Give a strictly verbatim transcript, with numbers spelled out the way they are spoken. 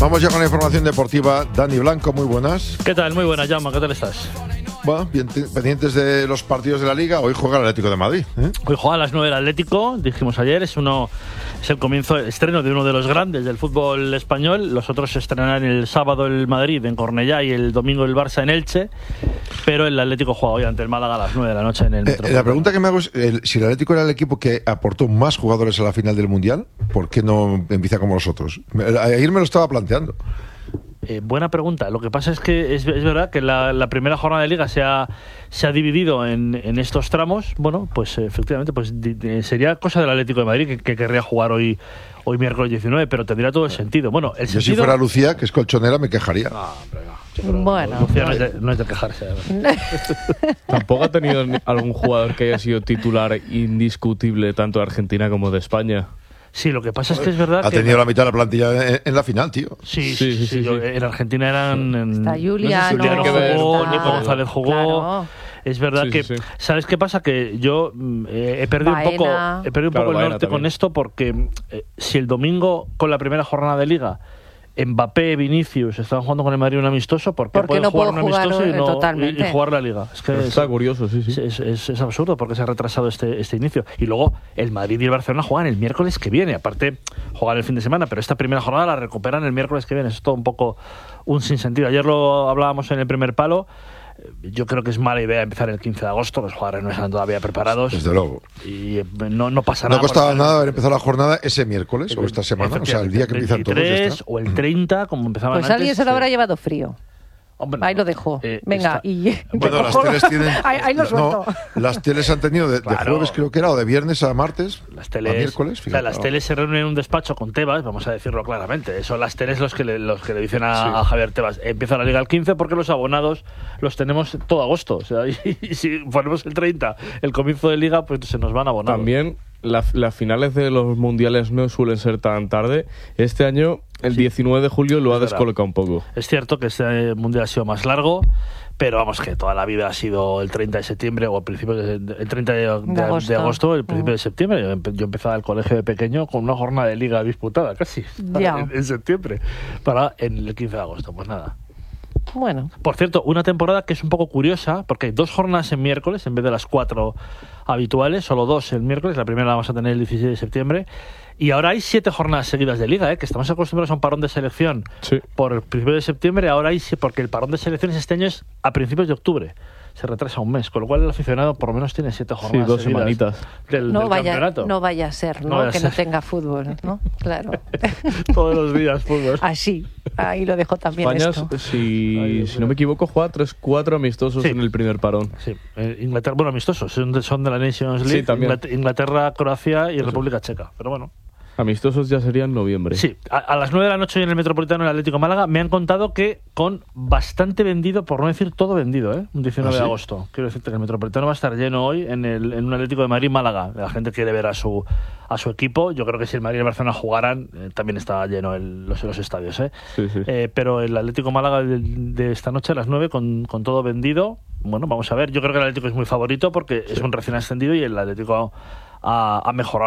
Vamos ya con la información deportiva. Dani Blanco, muy buenas. ¿Qué tal? Muy buenas, Jaume. ¿Qué tal estás? Bueno, bien, pendientes de los partidos de la Liga. Hoy juega el Atlético de Madrid, ¿eh? Hoy juega a las nueve el Atlético, dijimos ayer. Es uno es el comienzo, el estreno de uno de los grandes del fútbol español. Los otros se estrenarán el sábado el Madrid en Cornellá y el domingo el Barça en Elche. Pero el Atlético juega hoy ante el Málaga a las nueve de la noche en el eh, La pregunta que me hago es, el, si el Atlético era el equipo que aportó más jugadores a la final del Mundial, ¿por qué no empieza como los otros? Ayer me lo estaba planteando. Eh, buena pregunta. Lo que pasa es que es, es verdad que la, la primera jornada de Liga se ha, se ha dividido en, en estos tramos. Bueno, pues efectivamente pues di, di, sería cosa del Atlético de Madrid que, que querría jugar hoy hoy miércoles diecinueve, pero tendría todo el sentido. Bueno, el Yo sentido... si fuera Lucía, que es colchonera, me quejaría. Ah, pero no. Sí, pero bueno, Lucía no es de, no es de quejarse. Tampoco ha tenido algún jugador que haya sido titular indiscutible tanto de Argentina como de España. Sí, lo que pasa es que es verdad ha que... Ha tenido la mitad de la plantilla en, en la final, tío. Sí, sí, sí. sí, sí, sí. Yo, en Argentina eran... En, está Julián, no sé si no, jugó, está... Nico González jugó... Claro. Es verdad sí, que... Sí, sí. ¿Sabes qué pasa? Que yo eh, he perdido Baena. un poco, he perdido un Claro, poco el Baena norte también. con esto porque eh, si el domingo, con la primera jornada de Liga, Mbappé, Vinicius estaban jugando con el Madrid un amistoso, ¿por qué Porque pueden no jugar puedo un amistoso jugar, y, no, totalmente. y, y jugar la Liga? Es que Está es, curioso, sí, sí. es, es, es absurdo porque se ha retrasado este, este inicio. Y luego el Madrid y el Barcelona juegan el miércoles que viene. Aparte, juegan el fin de semana, pero esta primera jornada la recuperan el miércoles que viene. Es todo un poco un sinsentido. Ayer lo hablábamos en el primer palo. Yo creo que es mala idea empezar el quince de agosto. Los jugadores no están todavía preparados. Desde luego. Y no, no pasa No nada. costaba porque- nada haber empezado la jornada ese miércoles o esta semana. O sea, el día que empiezan todos. ya veintitrés está. o el treinta, como empezaban Pues antes. alguien se lo eh, habrá llevado frío. hombre, Ahí no. lo dejo. Eh, Venga, está- y... Bueno, las cojo- teles tienen. ahí, ahí lo no, suelto. las teles han tenido de, de Claro. jueves, creo que era, o de viernes a martes. Las a teles, miércoles. o sea, Fíjate, las ¿no? teles se reúnen en un despacho con Tebas, vamos a decirlo claramente. Son las teles los que le, los que le dicen a, Sí. a Javier Tebas, empieza la Liga el quince porque los abonados los tenemos todo agosto. O sea, y, y si ponemos el treinta, el comienzo de Liga, pues se nos van abonados. También la- las finales de los mundiales no suelen ser tan tarde. Este año, el Sí. diecinueve de julio, lo Es ha verdad. descolocado un poco. Es cierto que este mundial ha sido más largo, pero vamos, que toda la vida ha sido el treinta de septiembre o el principio de, el treinta de, de- De agosto. de agosto, el principio Mm. de septiembre. Yo, empe- yo empezaba el colegio de pequeño con una jornada de Liga disputada casi Ya. en, en septiembre para en el quince de agosto. Pues nada. Bueno, Por cierto, una temporada que es un poco curiosa, porque hay dos jornadas en miércoles en vez de las cuatro habituales, solo dos el miércoles, la primera la vamos a tener el dieciséis de septiembre, y ahora hay siete jornadas seguidas de Liga, ¿eh? Que estamos acostumbrados a un parón de selección Sí. por el principio de septiembre, ahora hay, porque el parón de selecciones este año es a principios de octubre, se retrasa un mes, con lo cual el aficionado por lo menos tiene siete Sí, jornadas dos seguidas semanitas. del, no del vaya, campeonato. no vaya a ser, ¿no? No vaya a que ser. no tenga fútbol, ¿no? Claro. Todos los días fútbol. Así, ahí lo dejo también España, esto. si, Ay, Dios si mío. no me equivoco, juega tres cuatro amistosos Sí. en el primer parón. Sí, eh, Inglaterra, bueno, amistosos, son de, son de la Nations Sí, League, también. Inglaterra, Inglaterra, Croacia y República Checa, pero bueno. Amistosos ya serían noviembre. Sí, a, a las nueve de la noche en el Metropolitano del Atlético Málaga me han contado que con bastante vendido, por no decir todo vendido, ¿eh? Un diecinueve ¿Ah, sí? de agosto. Quiero decirte que el Metropolitano va a estar lleno hoy en, el, en un Atlético de Madrid-Málaga. La gente quiere ver a su a su equipo. Yo creo que si el Madrid y el Barcelona jugaran, eh, también está lleno el, los, los estadios, ¿eh? Sí, sí. Eh, pero el Atlético Málaga de, de esta noche a las nueve con, con todo vendido. Bueno, vamos a ver. Yo creo que el Atlético es muy favorito porque es un recién ascendido y el Atlético ha, ha mejorado